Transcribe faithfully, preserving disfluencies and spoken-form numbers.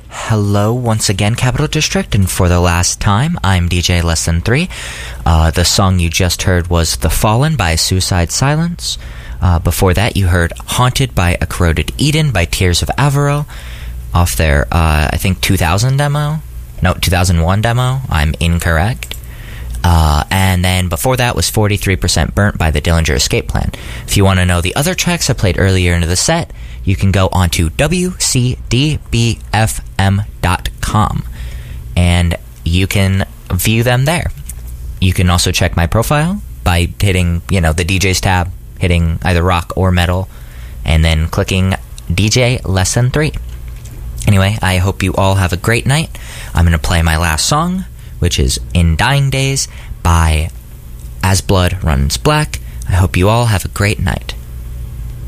Hello once again, Capital District, and for the last time, I'm D J Less Than Three. Uh, the song you just heard was The Fallen by Suicide Silence. Uh, before that, you heard Haunted by A Corroded Eden by Tears of Averil off their, uh, I think, two thousand demo? No, two thousand one demo. I'm incorrect. Uh, and then before that was forty-three percent Burnt by the Dillinger Escape Plan. If you want to know the other tracks I played earlier into the set, you can go onto W C D B F M dot com and you can view them there. You can also check my profile by hitting, you know, the D Js tab, hitting either rock or metal, and then clicking D J Less Than Three. Anyway, I hope you all have a great night. I'm going to play my last song, which is In Dying Days by As Blood Runs Black. I hope you all have a great night.